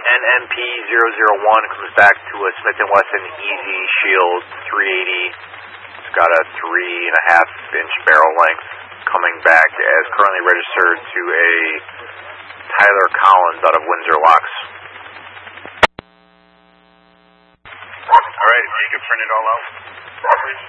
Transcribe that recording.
NMP001 comes back to a Smith & Wesson Easy Shield 380. It's got a 3.5-inch barrel length, coming back as currently registered to a Tyler Collins out of Windsor Locks. Alright, you can print it all out.